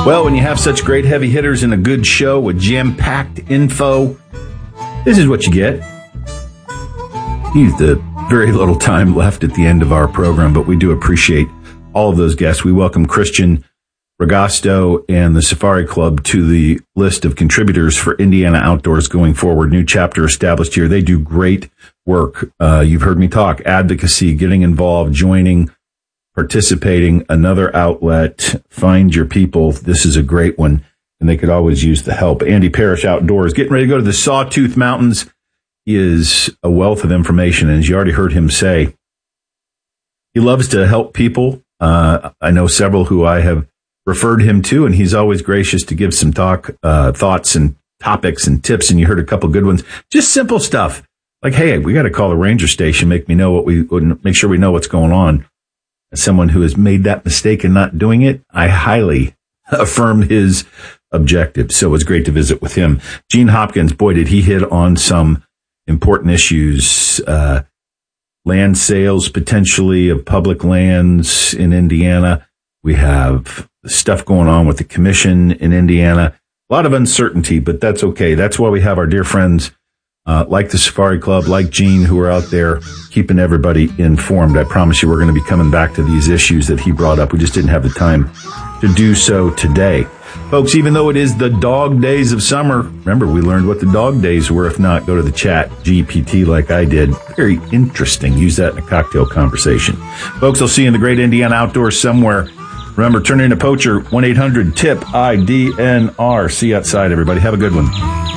Well, when you have such great heavy hitters and a good show with jam-packed info, this is what you get. He's the very little time left at the end of our program, but we do appreciate all of those guests. We welcome Christian Ragasto and the Safari Club to the list of contributors for Indiana Outdoors going forward. New chapter established here. They do great work. You've heard me talk, advocacy, getting involved, joining, participating, another outlet, find your people. This is a great one, and they could always use the help. Andy Parrish Outdoors, getting ready to go to the Sawtooth Mountains. He is a wealth of information, and as you already heard him say, he loves to help people. I know several who I have referred him to, and he's always gracious to give some thoughts and topics and tips, and you heard a couple good ones. Just simple stuff like, hey, we got to call the ranger station, make sure we know what's going on. As someone who has made that mistake and not doing it, I highly affirm his objective. So it was great to visit with him. Gene Hopkins, boy, did he hit on some important issues, land sales potentially of public lands in Indiana. We have stuff going on with the commission in Indiana. A lot of uncertainty, but that's okay. That's why we have our dear friends like the Safari Club, like Gene, who are out there keeping everybody informed. I promise you we're going to be coming back to these issues that he brought up. We just didn't have the time to do so today. Folks, even though it is the dog days of summer, remember, we learned what the dog days were. If not, go to the chat, GPT, like I did. Very interesting. Use that in a cocktail conversation. Folks, I'll see you in the great Indiana Outdoors somewhere. Remember, turn in a poacher, 1-800-TIP-IDNR. See you outside, everybody. Have a good one.